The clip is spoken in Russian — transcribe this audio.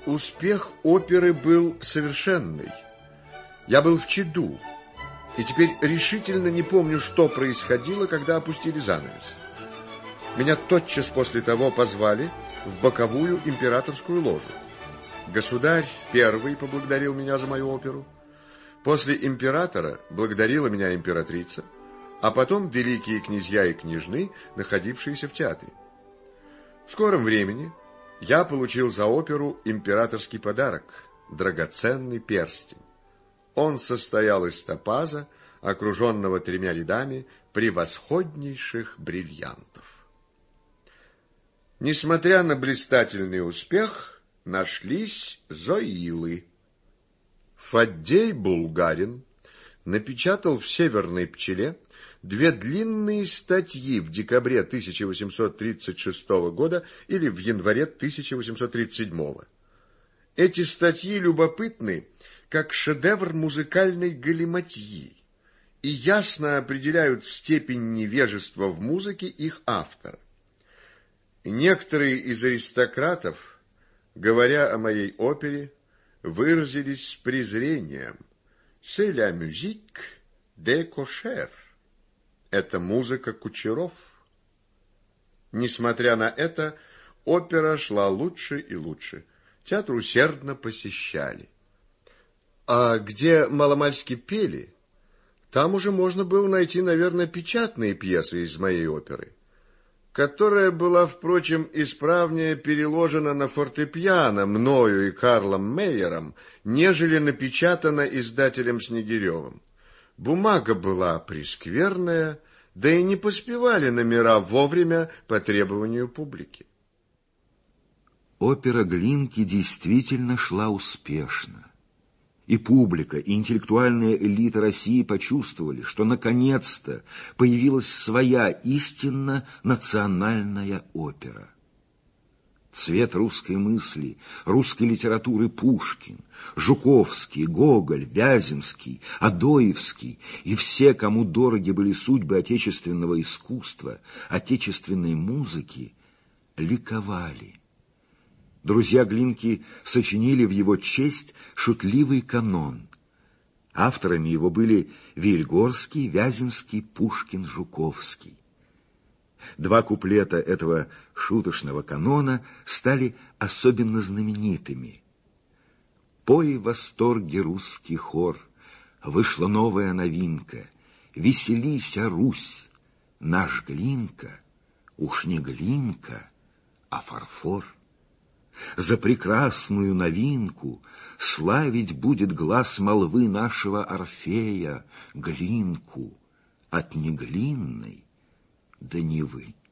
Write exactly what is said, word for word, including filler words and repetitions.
Успех оперы был совершенный. Я был в чаду, и теперь решительно не помню, что происходило, когда опустили занавес. Меня тотчас после того позвали в боковую императорскую ложу. Государь первый поблагодарил меня за мою оперу. После императора благодарила меня императрица, а потом великие князья и княжны, находившиеся в театре. В скором времени я получил за оперу императорский подарок – драгоценный перстень. Он состоял из топаза, окруженного тремя рядами превосходнейших бриллиантов. Несмотря на блистательный успех, нашлись зоилы. Фаддей Булгарин напечатал в «Северной пчеле» две длинные статьи в декабре тысяча восемьсот тридцать шестого года или в январе тысяча восемьсот тридцать седьмого. Эти статьи любопытны, как шедевр музыкальной галиматьи, и ясно определяют степень невежества в музыке их автора. Некоторые из аристократов, говоря о моей опере, выразились с презрением. «C'est la musique des cochers». Это музыка кучеров. Несмотря на это, опера шла лучше и лучше. Театр усердно посещали. А где маломальски пели, там уже можно было найти, наверное, печатные пьесы из моей оперы, которая была, впрочем, исправнее переложена на фортепиано мною и Карлом Мейером, нежели напечатана издателем Снегиревым. Бумага была прескверная, да и не поспевали номера вовремя по требованию публики. Опера Глинки действительно шла успешно. И публика, и интеллектуальная элита России почувствовали, что наконец-то появилась своя истинно национальная опера. Цвет русской мысли, русской литературы Пушкин, Жуковский, Гоголь, Вяземский, Адоевский и все, кому дороги были судьбы отечественного искусства, отечественной музыки, ликовали. Друзья Глинки сочинили в его честь шутливый канон. Авторами его были Вильгорский, Вяземский, Пушкин, Жуковский. Два куплета этого шуточного канона стали особенно знаменитыми. «Пой в восторге русский хор, вышла новая новинка, веселися, Русь, наш Глинка, уж не Глинка, а фарфор. За прекрасную новинку славить будет глаз молвы нашего Орфея, Глинку, от неглинной до Невы».